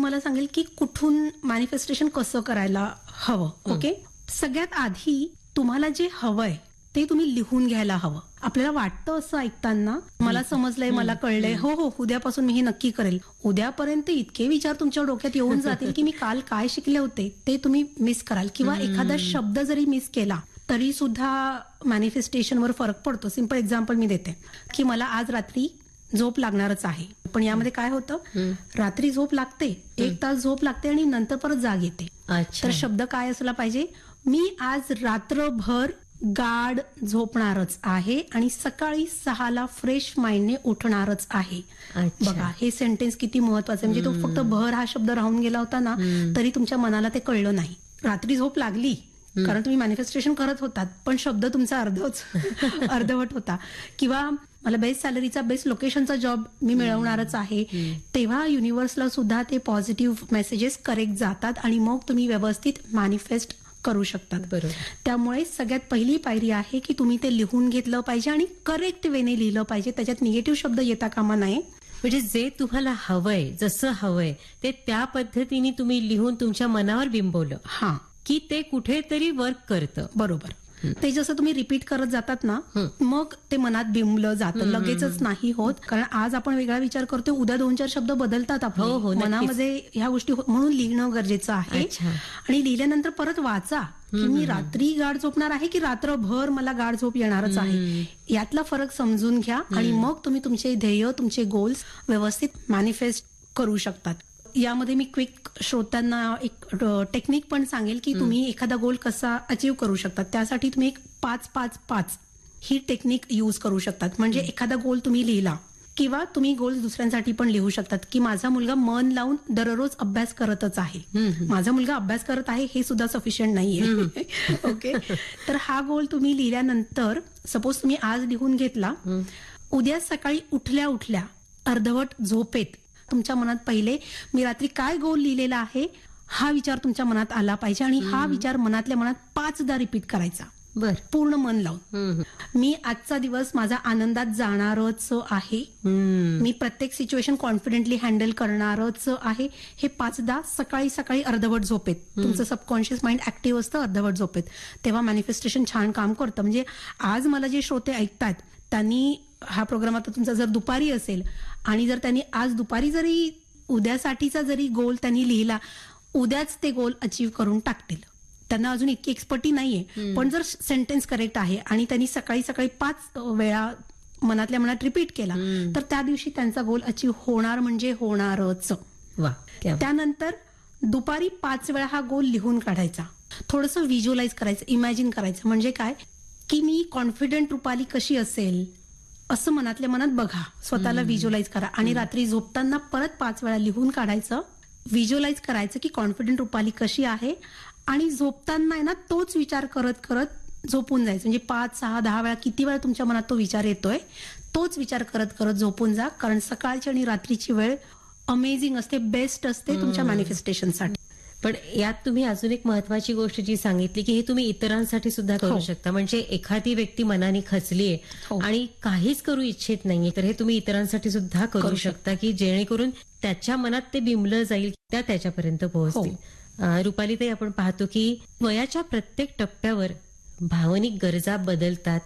तुम्हाला सांगेल की कुठून मॅनिफेस्टेशन कसं करायला हवं. ओके, सगळ्यात आधी तुम्हाला जे हवंय ते तुम्ही लिहून घ्यायला हवं. आपल्याला वाटतं असं ऐकताना, मला समजलंय, मला कळलंय, हो हो उद्यापासून मी हे नक्की करेल. उद्यापर्यंत इतके विचार तुमच्या डोक्यात येऊन जातील की मी काल काय शिकले होते ते तुम्ही मिस कराल, किंवा एखादा शब्द जरी मिस केला तरी सुद्धा मॅनिफेस्टेशनवर फरक पडतो. सिंपल एक्झाम्पल मी देते की मला आज रात्री झोप लागणारच आहे, पण यामध्ये काय होतं, रात्री झोप लागते, 1 तास झोप लागते आणि नंतर परत जाग येते. तर शब्द काय असला पाहिजे, मी आज रात्रभर गाढ झोपणारच आहे आणि सकाळी 6ला फ्रेश माइंडने उठणारच आहे. बघा हे सेंटेन्स किती महत्वाचं आहे. म्हणजे तो फक्त भर हा शब्द राहून गेला होता ना, तरी तुमच्या मनाला ते कळलं नाही. रात्री झोप लागली कारण तुम्ही मॅनिफेस्टेशन करत होतात, पण शब्द तुमचा अर्धवट होता. किंवा मला बेस्ट सॅलरीचा, बेस्ट लोकेशनचा जॉब मी मिळवणारच आहे, तेव्हा युनिव्हर्सला सुद्धा ते पॉझिटिव्ह मेसेजेस करेक्ट जातात आणि मग तुम्ही व्यवस्थित मॅनिफेस्ट करू शकतात. बरोबर. त्यामुळे सगळ्यात पहिली पायरी आहे की तुम्ही ते लिहून घेतलं पाहिजे आणि करेक्ट वेने लिहिलं पाहिजे. त्याच्यात निगेटिव्ह शब्द येता कामा नये. म्हणजे जे तुम्हाला हवंय, जसं हवंय ते त्या पद्धतीने तुम्ही लिहून तुमच्या मनावर बिंबवलं की ते कुठेतरी वर्क करतं. बरोबर. ते जसं तुम्ही रिपीट करत जातात ना, मग ते मनात बिंबलं जातं, लगेचच नाही होत. कारण आज आपण वेगळा विचार करतो, उद्या 2-4 शब्द बदलतात आपल्या मनामध्ये ह्या गोष्टी. म्हणून लिहिणं गरजेचं आहे. आणि लिहिल्यानंतर परत वाचा की मी रात्री गाढ झोपणार आहे की रात्रभर मला गाढ झोप येणारच आहे. यातला फरक समजून घ्या आणि मग तुम्ही तुमचे ध्येय, तुमचे गोल्स व्यवस्थित मॅनिफेस्ट करू शकतात. यामध्ये मी क्विक श्रोत्यांना एक टेक्निक पण सांगेल की तुम्ही एखादा गोल कसा अचीव्ह करू शकतात. त्यासाठी तुम्ही एक 5-5-5 ही टेक्निक यूज करू शकतात. म्हणजे एखादा गोल तुम्ही लिहिला, किंवा तुम्ही गोल दुसऱ्यांसाठी पण लिहू शकतात की माझा मुलगा मन लावून दररोज अभ्यास करतच आहे. माझा मुलगा अभ्यास करत आहे हे सुद्धा सफिशियंट नाहीये. ओके, तर हा गोल तुम्ही लिहिल्यानंतर सपोज तुम्ही आज लिहून घेतला, उद्या सकाळी उठल्या उठल्या अर्धवट झोपेत तुमच्या मनात पहिले मी रात्री काय गोल लिहिलेला आहे हा विचार तुमच्या मनात आला पाहिजे. आणि हा विचार मनातल्या मनात 5दा रिपीट करायचा. पूर्ण मन लावून. मी आजचा दिवस माझा आनंदात जाणारच आहे, मी प्रत्येक सिच्युएशन कॉन्फिडेंटली हँडल करणारच आहे. हे 5दा सकाळी सकाळी अर्धवट झोपेत. तुमचं सबकॉन्शियस माइंड ऍक्टिव्ह असतं अर्धवट झोपेत, तेव्हा मॅनिफेस्टेशन छान काम करतं. म्हणजे आज मला जे श्रोते ऐकतात त्यांनी हा प्रोग्राम आता तुमचा जर दुपारी असेल आणि जर त्यांनी आज दुपारी जरी उद्यासाठीचा जरी गोल त्यांनी लिहिला, उद्याच ते गोल अचीव्ह करून टाकतील. त्यांना अजून इतकी एक्सपर्टी नाहीये, पण जर सेंटेन्स करेक्ट आहे आणि त्यांनी सकाळी सकाळी 5 वेळा मनातल्या मनात रिपीट केला, तर त्या दिवशी त्यांचा गोल अचीव्ह होणार म्हणजे होणारच. त्यानंतर दुपारी 5 वेळा हा गोल लिहून काढायचा. थोडंसं व्हिज्युअलाइज करायचं, इमॅजिन करायचं. म्हणजे काय की मी कॉन्फिडंट रुपाली कशी असेल असं मनातल्या मनात बघा, स्वतःला व्हिज्युअलाइज करा. आणि रात्री झोपताना परत 5 वेळा लिहून काढायचं, व्हिज्युअलाइज करायचं की कॉन्फिडंट रुपाली कशी आहे, आणि झोपताना ना तोच विचार करत करत झोपून जायचं. म्हणजे 5, 6, 10 वेळा किती वेळा तुमच्या मनात तो विचार येतोय तोच विचार करत करत झोपून जा. कारण सकाळची आणि रात्रीची वेळ अमेझिंग असते, बेस्ट असते तुमच्या मॅनिफेस्टेशनसाठी. पण यात तुम्ही अजून एक महत्वाची गोष्ट जी सांगितली की हे तुम्ही इतरांसाठी सुद्धा करू शकता. म्हणजे एखादी व्यक्ती मनाने खचलीये आणि काहीच करू इच्छित नाहीये, तर हे तुम्ही इतरांसाठी सुद्धा करू शकता की जेणेकरून त्याच्या मनात ते बिंबलं जाईल, त्याच्यापर्यंत पोहोचतील. रुपालीताई, आपण पाहतो की वयाच्या प्रत्येक टप्प्यावर भावनिक गरजा बदलतात.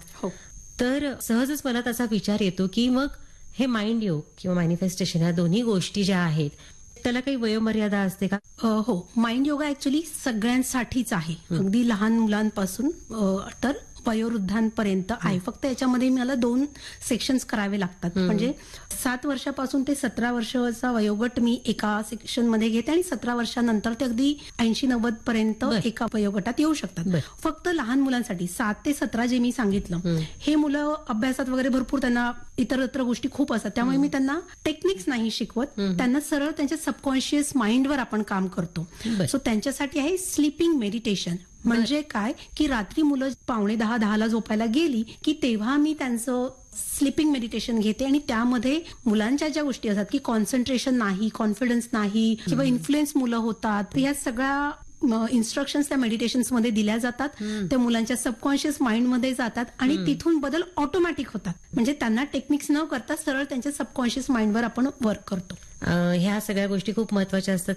तर सहजच मनात असा विचार येतो की मग हे माइंड योग किंवा मॅनिफेस्टेशन या दोन्ही गोष्टी ज्या आहेत त्याला काही वयोमर्यादा असते का? हो, माइंड योगा ऍक्च्युली सगळ्यांसाठीच आहे, अगदी लहान मुलांपासून तर वयोवृद्धांपर्यंत आहे. फक्त याच्यामध्ये मला 2 सेक्शन्स करावे लागतात. म्हणजे 7 वर्षापासून ते 17 वर्षाचा वयोगट मी एका सेक्शन मध्ये घेते आणि 17 वर्षानंतर ते अगदी 80-90 पर्यंत एका वयोगटात येऊ शकतात. फक्त लहान मुलांसाठी 7 ते 17 जे मी सांगितलं, हे मुलं अभ्यासात वगैरे भरपूर त्यांना इतरत्र गोष्टी खूप असतात, त्यामुळे मी त्यांना टेक्निक्स नाही शिकवत, त्यांना सरळ त्यांच्या सबकॉन्शियस माइंडवर आपण काम करतो. सो त्यांच्यासाठी आहे स्लीपिंग मेडिटेशन. म्हणजे काय की रात्री मुलं 9:45-10ला झोपायला गेली की तेव्हा मी त्यांचं स्लीपिंग मेडिटेशन घेते आणि त्यामध्ये मुलांच्या ज्या गोष्टी असतात की कॉन्सन्ट्रेशन नाही, कॉन्फिडन्स नाही किंवा इन्फ्लुएन्स मुलं होतात, तर या सगळ्या इन्स्ट्रक्शन्स त्या मेडिटेशन्स मध्ये दिल्या जातात. त्या मुलांच्या सबकॉन्शियस माइंड मध्ये जातात आणि तिथून बदल ऑटोमॅटिक होतात. म्हणजे त्यांना टेक्निक्स न करता सरळ त्यांच्या सबकॉन्शियस माइंडवर आपण वर्क करतो. ह्या सगळ्या गोष्टी खूप महत्वाच्या असतात.